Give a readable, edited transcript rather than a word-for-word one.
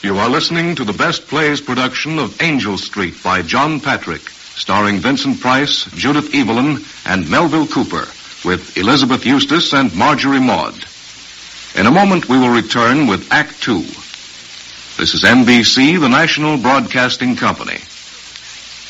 You are listening to the Best Plays production of Angel Street by John Patrick, starring Vincent Price, Judith Evelyn, and Melville Cooper, with Elizabeth Eustace and Marjorie Maud. In a moment, we will return with Act Two. This is NBC, the National Broadcasting Company.